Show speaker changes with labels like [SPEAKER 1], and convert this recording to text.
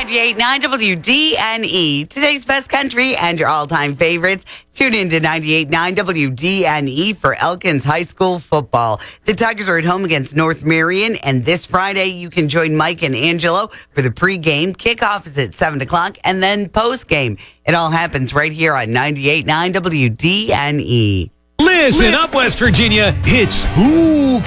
[SPEAKER 1] 98.9 WDNE, today's best country and your all-time favorites. Tune in to 98.9 WDNE for Elkins High School football. The Tigers are at home against North Marion, and this Friday you can join Mike and Angelo for the pregame. Kickoff is at 7 o'clock, and then postgame. It all happens right here on 98.9 WDNE.
[SPEAKER 2] Listen up, West Virginia. It's Who